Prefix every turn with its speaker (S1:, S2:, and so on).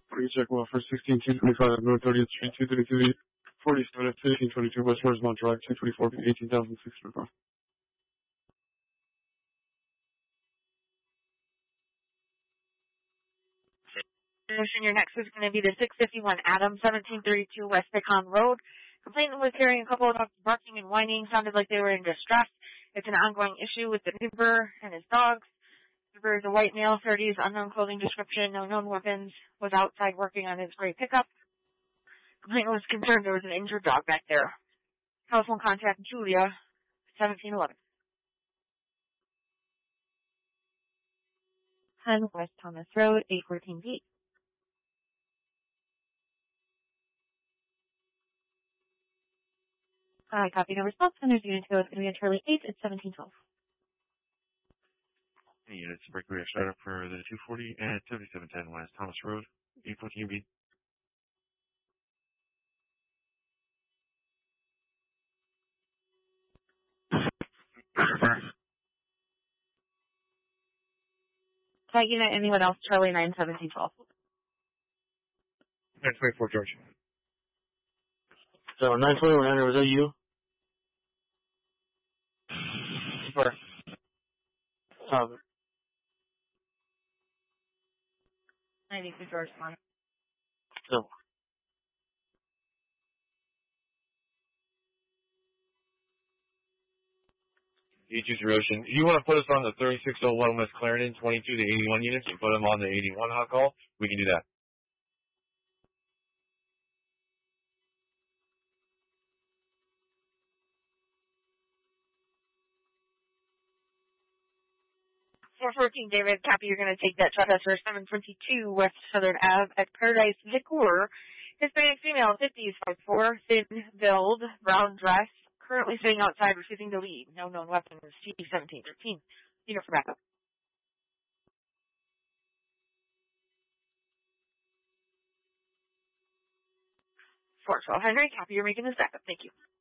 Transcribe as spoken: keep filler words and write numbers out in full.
S1: Check well for sixteen two twenty-five North thirtieth Street, two thirty-three forty-seven at fifteen twenty-two West Rosemont Drive, two twenty-four eighteen thousand six hundred five.
S2: Your next is going to be the six fifty-one Adam, seventeen thirty-two West Pecan Road. Complainant was hearing a couple of dogs barking and whining, sounded like they were in distress. It's an ongoing issue with the neighbor and his dogs. The neighbor is a white male, thirties, unknown clothing description, no known weapons, was outside working on his gray pickup. Complainant was concerned there was an injured dog back there. Telephone contact Julia, seventeen eleven. ten West Thomas Road, eight fourteen B. I copy no response. Center's unit code is going to be in Charlie eight at seventeen twelve.
S3: Any units breakaway start up for the two forty and seventy-seven ten West Thomas Road, eight fourteen B.
S2: That unit, anyone else? Charlie nine seventeen twelve.
S3: nine twenty-four George.
S1: So nine twenty-one Andrew, was that you?
S3: Sorry.
S1: Uh,
S2: ninety-two George one.
S1: so.
S3: eighty-two Ocean. If you want to put us on the thirty-six oh one West Clarendon, twenty-two to eighty-one units, and put them on the eighty-one hot call, we can do that.
S2: four fourteen David, copy, you're going to take that truck for seven twenty-two West Southern Ave at Paradise Liquor. Hispanic female, fifties, five four, thin build, brown dress, currently sitting outside receiving the lead. No known weapons, C seventeen thirteen. Unit for backup. four twelve Henry, copy, you're making this backup. Thank you.